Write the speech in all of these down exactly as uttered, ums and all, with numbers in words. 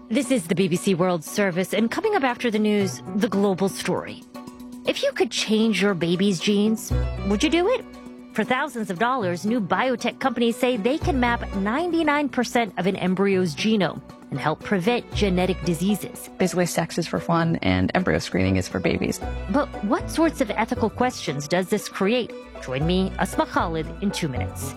This is the B B C World Service, and coming up after the news, the global story. If you could change your baby's genes, would you do it? For thousands of dollars, new biotech companies say they can map ninety-nine percent of an embryo's genome and help prevent genetic diseases. Basically, sex is for fun and embryo screening is for babies. But what sorts of ethical questions does this create? Join me, Asma Khalid, in two minutes.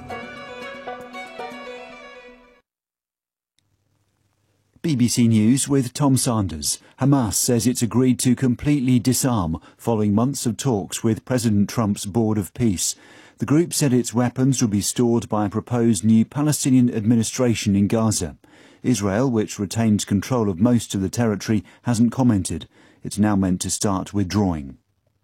B B C News with Tom Sanders. Hamas says it's agreed to completely disarm following months of talks with President Trump's Board of Peace. The group said its weapons would be stored by a proposed new Palestinian administration in Gaza. Israel, which retains control of most of the territory, hasn't commented. It's now meant to start withdrawing.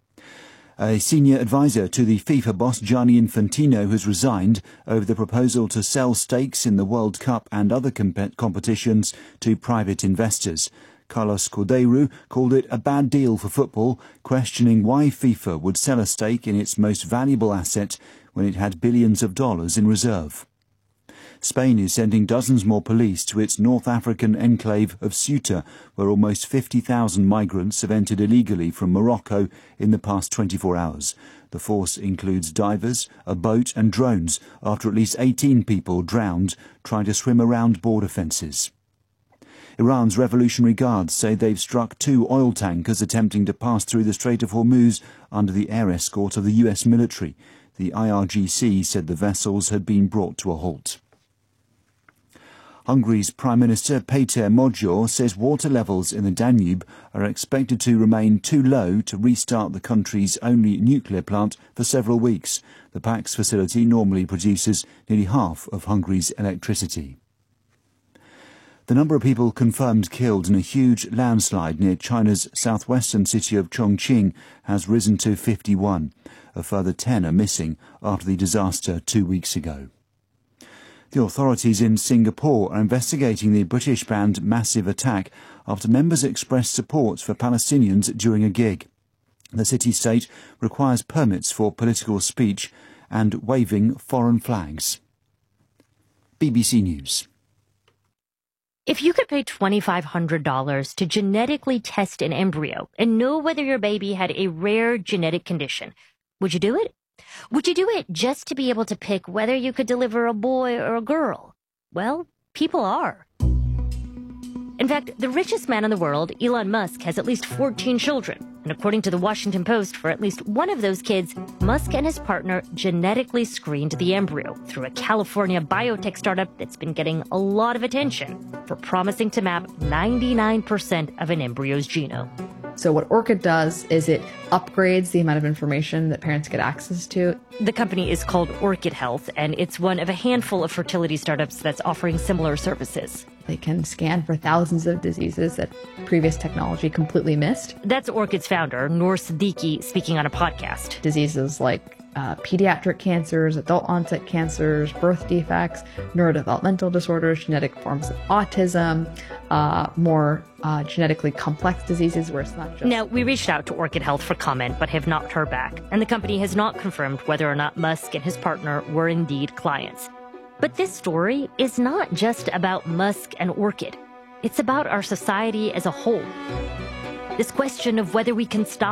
A senior advisor to the FIFA boss Gianni Infantino has resigned over the proposal to sell stakes in the World Cup and other comp- competitions to private investors. Carlos Cordeiro called it a bad deal for football, questioning why FIFA would sell a stake in its most valuable asset when it had billions of dollars in reserve. Spain is sending dozens more police to its North African enclave of Ceuta, where almost fifty thousand migrants have entered illegally from Morocco in the past twenty-four hours. The force includes divers, a boat and drones after at least eighteen people drowned trying to swim around border fences. Iran's Revolutionary Guards say they've struck two oil tankers attempting to pass through the Strait of Hormuz under the air escort of the U S military. The I R G C said the vessels had been brought to a halt. Hungary's Prime Minister Péter Magyar says water levels in the Danube are expected to remain too low to restart the country's only nuclear plant for several weeks. The Pax facility normally produces nearly half of Hungary's electricity. The number of people confirmed killed in a huge landslide near China's southwestern city of Chongqing has risen to fifty-one. A further ten are missing after the disaster two weeks ago. The authorities in Singapore are investigating the British-banned Massive Attack after members expressed support for Palestinians during a gig. The city-state requires permits for political speech and waving foreign flags. B B C News. If you could pay twenty-five hundred dollars to genetically test an embryo and know whether your baby had a rare genetic condition, would you do it? Would you do it just to be able to pick whether you could deliver a boy or a girl? Well, people are. In fact, the richest man in the world, Elon Musk, has at least fourteen children. And according to the Washington Post, for at least one of those kids, Musk and his partner genetically screened the embryo through a California biotech startup that's been getting a lot of attention for promising to map ninety-nine percent of an embryo's genome. So what ORCID does is it upgrades the amount of information that parents get access to. The company is called ORCID Health, and it's one of a handful of fertility startups that's offering similar services. They can scan for thousands of diseases that previous technology completely missed. That's ORCID's founder, Noor Siddiqui, speaking on a podcast. Diseases like uh, pediatric cancers, adult onset cancers, birth defects, neurodevelopmental disorders, genetic forms of autism, uh, more uh, genetically complex diseases where it's not just... Now, we reached out to ORCID Health for comment, but have not heard back. And the company has not confirmed whether or not Musk and his partner were indeed clients. But this story is not just about Musk and ORCID. It's about our society as a whole. This question of whether we can stop